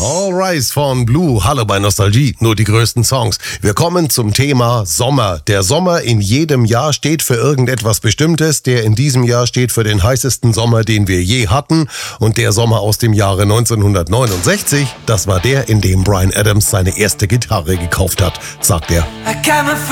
All Rise von Blue. Hallo bei Nostalgie, nur die größten Songs. Wir kommen zum Thema Sommer. Der Sommer in jedem Jahr steht für irgendetwas Bestimmtes. Der in diesem Jahr steht für den heißesten Sommer, den wir je hatten. Und der Sommer aus dem Jahre 1969, das war der, in dem Bryan Adams seine erste Gitarre gekauft hat, sagt er.